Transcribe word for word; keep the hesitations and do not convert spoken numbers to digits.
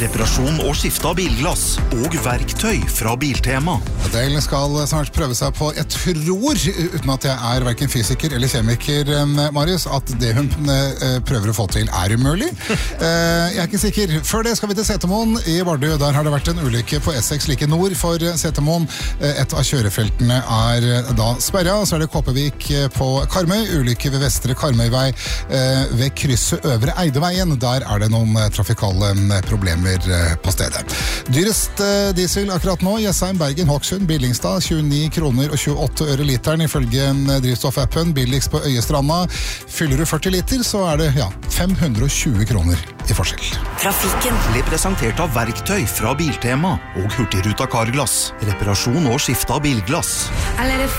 reparasjon og skifte av bilglass og verktøy fra Biltema. Adele skal snart prøve seg på, jeg tror, uten at jeg er hverken fysiker eller kjemiker, Marius, at det hun prøver å få til er umulig. Jeg er ikke sikker. Før det skal vi til Setermoen i Vardø. Der har det vært en ulykke på E seks like nord for Setermoen. Et av kjørefeltene er da sperret, så er det Kåpevik på Karmøy, ulykke ved Vestre Karmøyvei ved krysset Øvre Eideveien. Der er det noen trafikale problemer på stedet. Dyrest diesel akkurat nå, Jessheim, Bergen, Håksund, Billingstad, tjueni kroner og tjueåtte øre literen ifølge drivstoffappen, billigst på Øyestranda. Fyller du førti liter, så er det ja, fem hundre og tjue kroner i forskjell. Trafikken ble presentert av verktøy fra Biltema og Hurtigruta Carglass. Reparasjon og skifte av bilglass. I let it